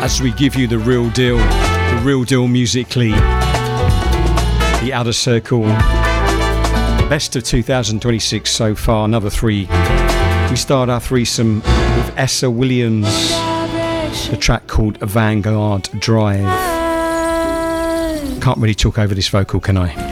as we give you the real deal musically. The Outer Circle, best of 2026 so far, another 3. We start our threesome with Essa Williams, the track called Vanguard Drive. Can't really talk over this vocal, can I?